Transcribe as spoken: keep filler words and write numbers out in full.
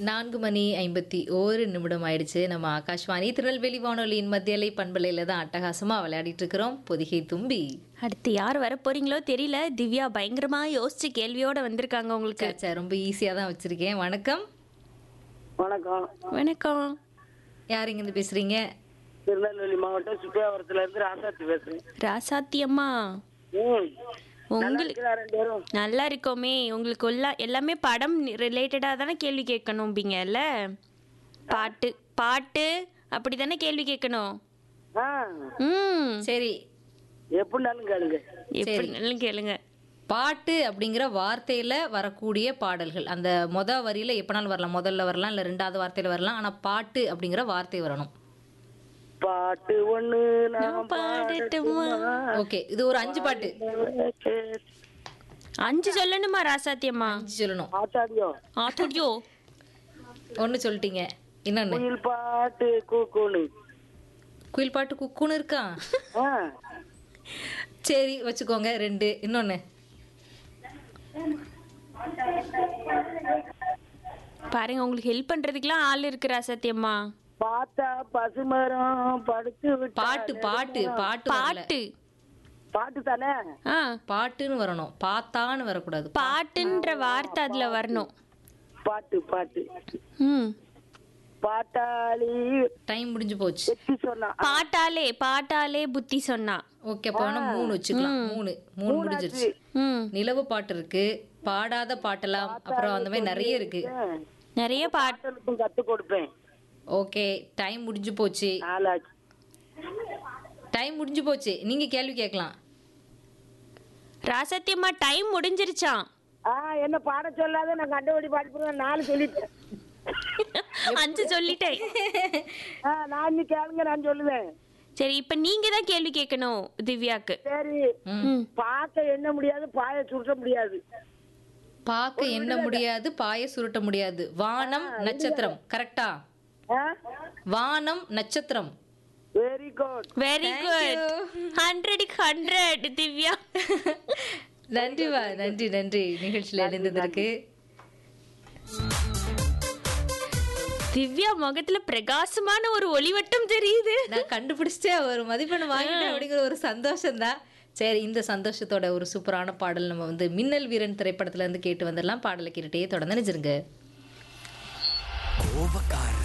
நான்கு மணி ஐம்பத்தி ஒரு நிமிடம் ஆயிடுச்சு. நம்ம ஆகாஷ்வாணி திருநெல்வேலி வானொலியின் மத்தியலை பண்பலையில் தான் அட்டகாசமாக விளையாடிட்டு இருக்கிறோம். பொதிகை தும்பி. அடுத்து யார் வர போறீங்களோ தெரியல. திவ்யா பயங்கரமா யோசிச்சு கேள்வியோட வந்திருக்காங்க உங்களுக்கு. சரி, ரொம்ப ஈஸியாக தான் வச்சிருக்கேன். வணக்கம். வணக்கம். வணக்கம். யார் இங்கிருந்து பேசுறீங்க? திருநெல்வேலி மாவட்டம் சுப்பியாவரத்துல இருந்து ராசாத்தி பேசுறேன். ராசாத்தி அம்மா, ம். நல்லா உங்களுக்கு இருக்கீங்களா ரெண்டு பேரும்? நல்லா இருக்கோமே. உங்களுக்கு எல்லா- எல்லாமே படம் ரிலேட்டடா தானே கேள்வி கேட்கணும்பீங்கல்ல? பாட்டு பாட்டு அப்படி தானே கேள்வி கேட்கணும். ஆ, ம் சரி, எப்படினாலும் கேளுங்க. எப்படினாலும் கேளுங்க. பாட்டு அப்படிங்கிற வார்த்தையில வரக்கூடிய பாடல்கள். அந்த மொத வரியில எப்பனாலும் வரலாம், முதல்ல வரலாம், இல்லை ரெண்டாவது வார்த்தையில வரலாம். ஆனால் பாட்டு அப்படிங்கிற வார்த்தை வரணும். பாட்டு ஒண்ணு நான் நான் பாடட்டுமா? ஓகே, இது ஒரு அஞ்சு பாட்டு. அஞ்சு சொல்லணுமா ராசாத்தி அம்மா? அஞ்சு சொல்லணும். ஆட்டாடியோ ஆட்டோடியோ ஒன்று சொல்லிட்டீங்க, இன்னொன்று. குயில் பாட்டு கூக்குனு. குயில் பாட்டு குக்குன்னு இருக்கா? ஆ, சரி வச்சுக்கோங்க, ரெண்டு. இன்னொன்று. பாருங்க, உங்களுக்கு ஹெல்ப் பண்றதுக்குலாம் ஆள் இருக்கு ராசாத்தி அம்மா. பார்த்தா பசுமரம் படுத்து விட்டா பாட்டு பாட்டு பாட்டு வரல. பாட்டு பாட்டு தானே? ஆ பாட்டுன்னு வரணும், பாத்தான்னு வரக்கூடாது. பாட்டுன்ற வார்த்தை அதுல வரணும். பாட்டு பாட்டு ம் பாட்டாளி டைம் முடிஞ்சு போச்சு. வெற்றி சொன்னா. பாட்டாலே பாட்டாலே புத்தி சொன்னா. ஓகே, அப்போ வேணா மூணு வச்சுக்கலாம். மூணு மூணு முடிஞ்சிருச்சு. ம் நிலவு பாட்டு இருக்கு, பாடாத பாட்டெல்லாம், அப்புறம் அந்த மாதிரி நிறைய இருக்கு. நிறைய பாட்டு. பாட்டலுக்கும் கத்து கொடுப்பேன். ஓகே, டைம் முடிஞ்சு போச்சு. நாளாச்சு. டைம் முடிஞ்சு போச்சு. நீங்க கேள்வி கேட்கலாம். ராசாத்தி அம்மா டைம் முடிஞ்சிருச்சாம். ஆ, என்ன பாட சொல்லாத, நான் கண்டபடி பாடிப்புறேன். நாலு சொல்லிட்டேன். அஞ்சு சொல்லிட்டேன். ஆ, நான் இன்னி கேளுங்க, நான் சொல்லுவேன். சரி, இப்ப நீங்க தான் கேள்வி கேட்கணும் திவ்யாக்கு. சரி. ம் பார்க்க என்ன முடியாது, பாய சுருட்ட முடியாது. பார்க்க எண்ண முடியாது, பாய சுருட்ட முடியாது. வானம் நட்சத்திரம். கரெக்டா? வானம் நட்சத்திரம். Very good. Very good. ஹண்ட்ரடுக்கு ஹண்ட்ரட் திவ்யா. நன்றிவா, நன்றி நன்றி நிகழ்ச்சியில் இணைந்ததற்கு. திவ்யா முகத்துல பிரகாசமான ஒரு ஒளிவட்டம் தெரியுது. நான் கண்டுபிடிச்சிட்டேன், ஒரு மதிப்பெண் வாங்கிட்டேன் அப்படிங்கிற ஒரு சந்தோஷம் தான். சரி, இந்த சந்தோஷத்தோட ஒரு சூப்பரான பாடல் நம்ம வந்து மின்னல் வீரன் திரைப்படத்துல இருந்து கேட்டு வந்துடலாம். பாடலை கேட்டுட்டே தொடர்ந்து நினைச்சிருங்க. கோபக்கார